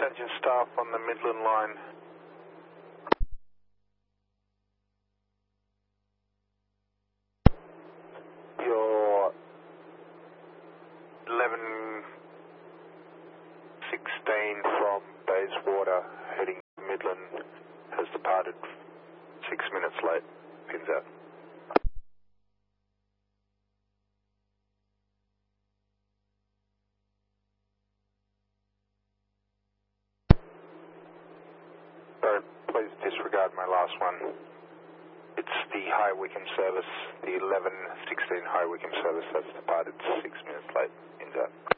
Attention staff on the Midland line. Your 11:16 from Bayswater heading Midland has departed 6 minutes late. Pins out. Please disregard my last one. It's the High Wycombe service, the 11:16 High Wycombe service that's departed 6 minutes late. Pins out.